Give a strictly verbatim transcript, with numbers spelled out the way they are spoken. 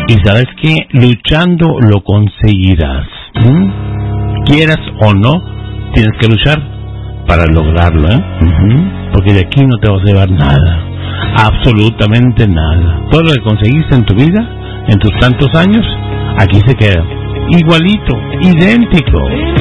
Y sabes que luchando lo conseguirás. ¿Mm? Quieras o no, tienes que luchar para lograrlo, ¿eh? Uh-huh. Porque de aquí no te vas a llevar nada, absolutamente nada. Todo lo que conseguiste en tu vida, en tus tantos años, aquí se queda, igualito, idéntico.